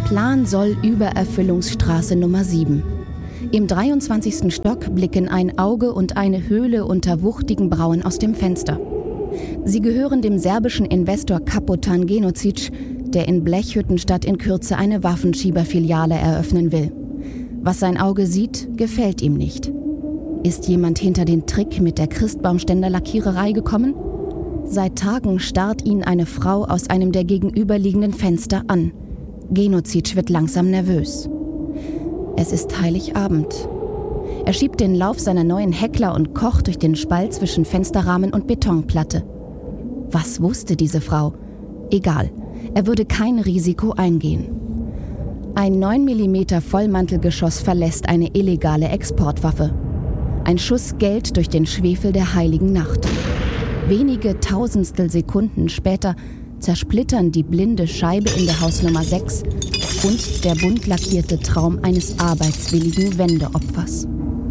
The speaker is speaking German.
Plan soll Übererfüllungsstraße Nummer 7. Im 23. Stock blicken ein Auge und eine Höhle unter wuchtigen Brauen aus dem Fenster. Sie gehören dem serbischen Investor Kapotan Genocic, der in Blechhüttenstadt in Kürze eine Waffenschieberfiliale eröffnen will. Was sein Auge sieht, gefällt ihm nicht. Ist jemand hinter den Trick mit der Christbaumständer-Lackiererei gekommen? Seit Tagen starrt ihn eine Frau aus einem der gegenüberliegenden Fenster an. Genocic wird langsam nervös. Es ist Heiligabend. Er schiebt den Lauf seiner neuen Heckler und Koch durch den Spalt zwischen Fensterrahmen und Betonplatte. Was wusste diese Frau? Egal, er würde kein Risiko eingehen. Ein 9 mm Vollmantelgeschoss verlässt eine illegale Exportwaffe. Ein Schuss Geld durch den Schwefel der heiligen Nacht. Wenige Tausendstel Sekunden später zersplittern die blinde Scheibe in der Hausnummer 6 und der bunt lackierte Traum eines arbeitswilligen Wendeopfers.